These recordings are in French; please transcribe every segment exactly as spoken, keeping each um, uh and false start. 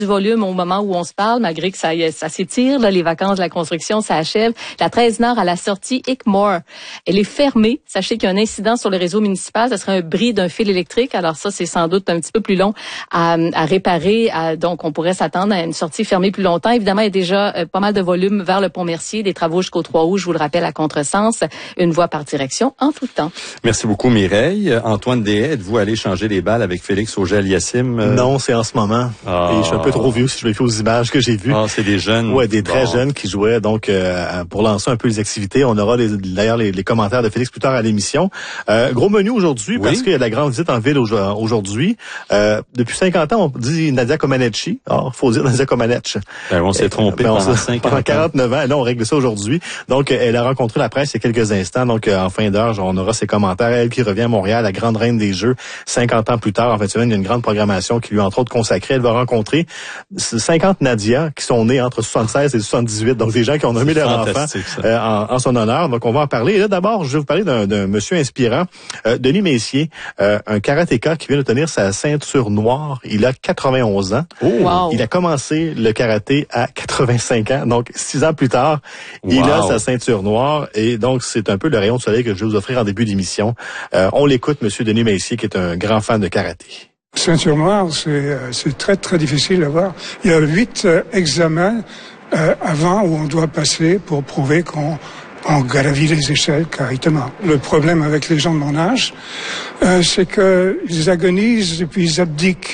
du volume au moment où on se parle, malgré que ça, ça s'étire, là, les vacances de la construction, ça achève. La treize Nord à la sortie Hickmore, elle est fermée. Sachez qu'il y a un incident sur le réseau municipal. Ça serait un bris d'un fil électrique. Alors ça, c'est sans doute un petit peu plus long à, à réparer. À, donc, on pourrait s'attendre à une sortie fermée plus longtemps. Évidemment, il y a déjà euh, pas mal de volume vers le pont Mercier, des travaux jusqu'au trois août, je vous le rappelle, à contresens. Une voie par direction en tout temps. Merci beaucoup, Mireille. Antoine Deshaies, êtes-vous allé changer les balles avec Félix Auger-Aliassime? Euh... Non, c'est en ce moment. Ah. Et je suis un peu trop vieux si je me fie aux images que j'ai vues. Ah, c'est des jeunes. Ouais, des très bon. jeunes qui jouaient. Donc, euh, pour lancer un peu les activités, on aura les, d'ailleurs les, les commentaires de Félix plus tard à l'émission. Euh, gros menu aujourd'hui, oui. Parce qu'il y a de la grande visite en ville aujourd'hui. Euh, depuis cinquante ans, on dit Nadia Comaneci. Alors, faut dire Nadia Comaneci. Ben, on s'est trompé ben, pendant cinquante ans. Pendant quarante-neuf ans. Là, on règle ça aujourd'hui. Donc, elle a rencontré la presse il y a quelques instants. Donc, en fin d'heure, on aura ses commentaires. Elle qui revient à Montréal, la grande reine des Jeux, cinquante ans plus tard. En fin de semaine, il y a une grande programmation qui lui est entre autres consacrée. Elle va rencontrer cinquante Nadia qui sont nées entre soixante-seize et soixante-dix-huit. Donc, des gens qui ont nommé leur enfant euh, en, en son honneur. Donc, on va en parler. Et là, d'abord, je vais vous parler d'un, d'un monsieur inspirant, euh, Denis Messier, euh, un karatéka qui vient de tenir sa ceinture noire. Il a quatre-vingt-onze ans. Oh. Wow. Il a commencé le karaté à quatre-vingt-cinq ans. Donc, six ans plus tard, wow. Il a sa ceinture noire. Et donc, c'est un peu le rayon de soleil que je vais vous offrir en début d'émission. Euh, on l'écoute, monsieur Denis Messier, qui est un grand fan de karaté. Ceinture noire, c'est, c'est très, très difficile à voir. Il y a huit euh, examens euh, avant où on doit passer pour prouver qu'on on gravit les échelles correctement. Le problème avec les gens de mon âge, euh, c'est qu'ils agonisent et puis ils abdiquent.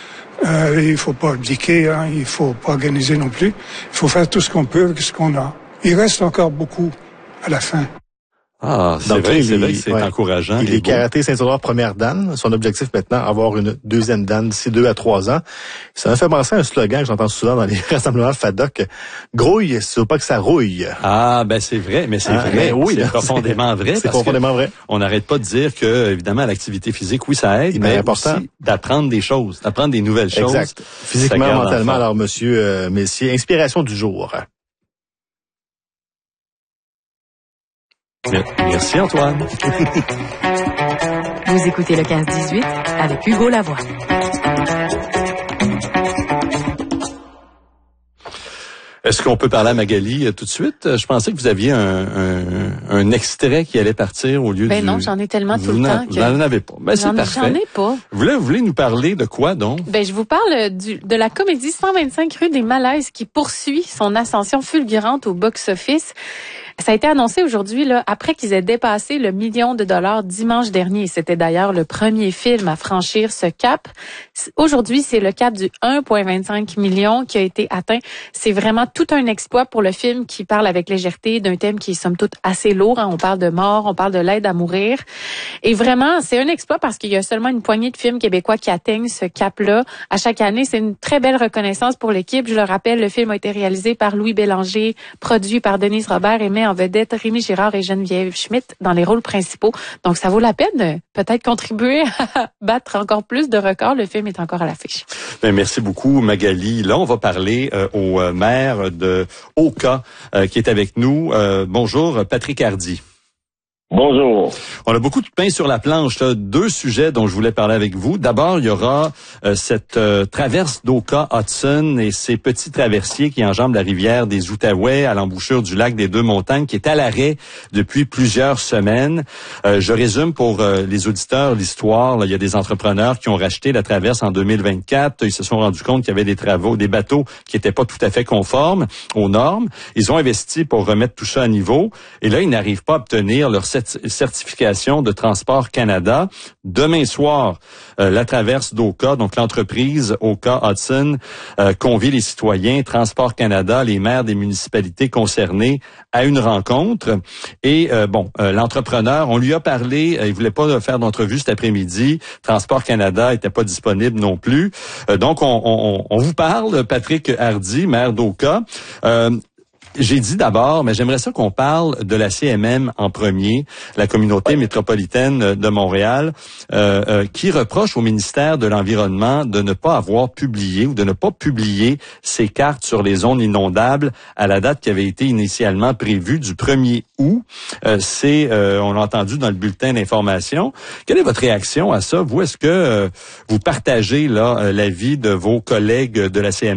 Euh, il faut pas abdiquer, hein, il faut pas organiser non plus. Il faut faire tout ce qu'on peut avec ce qu'on a. Il reste encore beaucoup à la fin. Ah, c'est Donc, vrai, il, c'est vrai que c'est ouais, encourageant. Il est karaté ceinture noire première dan. Son objectif maintenant, avoir une deuxième dan d'ici deux à trois ans. Ça m'a fait penser à un slogan que j'entends souvent dans les rassemblements FADOC. Grouille, si tu veux pas que ça rouille. Ah, ben c'est vrai, mais c'est ah, vrai. Oui, c'est profondément vrai. C'est profondément vrai. On n'arrête pas de dire que, évidemment, l'activité physique, oui, ça aide, mais important. Aussi d'apprendre des choses, d'apprendre des nouvelles choses. Exact. Physiquement, mentalement. Alors, monsieur euh, Messier, inspiration du jour. Merci Antoine. Vous écoutez le quinze dix-huit avec Hugo Lavoie. Est-ce qu'on peut parler à Magali euh, tout de suite? Je pensais que vous aviez un, un, un extrait qui allait partir au lieu ben du... Ben non, j'en ai tellement vous tout le temps que... Vous n'en avez pas. Ben c'est parfait. J'en ai pas. Vous voulez, vous voulez nous parler de quoi donc? Ben je vous parle du, de la comédie cent vingt-cinq rue des Malaises qui poursuit son ascension fulgurante au box-office. Ça a été annoncé aujourd'hui, là, après qu'ils aient dépassé le million de dollars dimanche dernier. C'était d'ailleurs le premier film à franchir ce cap. Aujourd'hui, c'est le cap du un virgule vingt-cinq million qui a été atteint. C'est vraiment tout un exploit pour le film qui parle avec légèreté d'un thème qui est somme toute assez lourd. Hein. On parle de mort, on parle de l'aide à mourir. Et vraiment, c'est un exploit parce qu'il y a seulement une poignée de films québécois qui atteignent ce cap-là. À chaque année, c'est une très belle reconnaissance pour l'équipe. Je le rappelle, le film a été réalisé par Louis Bélanger, produit par Denise Robert et met en vedette Rémi Girard et Geneviève Schmidt dans les rôles principaux. Donc, ça vaut la peine de peut-être contribuer à battre encore plus de records. Le film est encore à l'affiche. Bien, merci beaucoup, Magali. Là, on va parler euh, au euh, maire de Oka euh, qui est avec nous. Euh, bonjour, Patrick Hardy. Bonjour. On a beaucoup de pain sur la planche. Là. Deux sujets dont je voulais parler avec vous. D'abord, il y aura euh, cette euh, traverse d'Oka Hudson et ces petits traversiers qui enjambent la rivière des Outaouais à l'embouchure du lac des Deux-Montagnes qui est à l'arrêt depuis plusieurs semaines. Euh, je résume pour euh, les auditeurs l'histoire. Là, il y a des entrepreneurs qui ont racheté la traverse en deux mille vingt-quatre. Ils se sont rendus compte qu'il y avait des travaux, des bateaux qui n'étaient pas tout à fait conformes aux normes. Ils ont investi pour remettre tout ça à niveau. Et là, ils n'arrivent pas à obtenir leur certification de Transport Canada. Demain soir, euh, la traverse d'Oka, donc l'entreprise Oka Hudson, euh, convie les citoyens, Transport Canada, les maires des municipalités concernées à une rencontre. Et euh, bon, euh, l'entrepreneur, on lui a parlé, euh, il voulait pas faire d'entrevue cet après-midi. Transport Canada était pas disponible non plus. Euh, donc, on, on, on vous parle, Patrick Hardy, maire d'Oka. Euh, J'ai dit d'abord, mais j'aimerais ça qu'on parle de la C M M en premier, la communauté métropolitaine de Montréal, euh, euh, qui reproche au ministère de l'Environnement de ne pas avoir publié ou de ne pas publier ses cartes sur les zones inondables à la date qui avait été initialement prévue du premier août. Euh, c'est, euh, on l'a entendu dans le bulletin d'information. Quelle est votre réaction à ça? Vous, est-ce que euh, vous partagez là l'avis de vos collègues de la C M M?